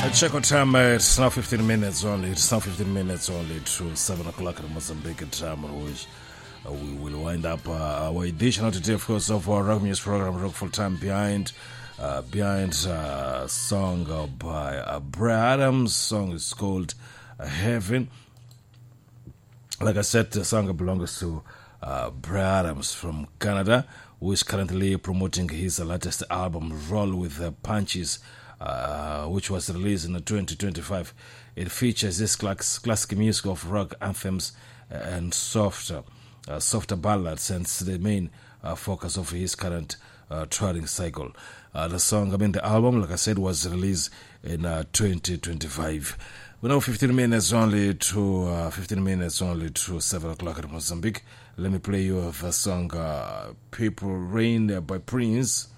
Check out time, it's now 15 minutes only. It's now 15 minutes only to 7 o'clock in Mozambique time, which we will wind up our edition of today, of course, of our rock music program, Rock Full Time Behind a song by Brad Adams. Song is called Heaven. Like I said, the song belongs to Brad Adams from Canada, who is currently promoting his latest album, Roll with the Punches, which was released in 2025. It features this classic music of rock anthems and softer ballads, and it's the main focus of his current touring cycle. The album, like I said, was released in 2025. We know 15 minutes only to 7 o'clock in Mozambique. Let me play you the song "People Rain" by Prince.